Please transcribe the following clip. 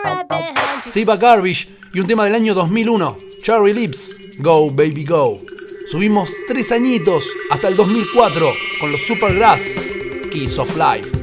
Se iba Garbage y un tema del año 2001, Cherry Lips, Go Baby Go. Subimos 3 añitos hasta el 2004 con los Supergrass, Kiss of Life.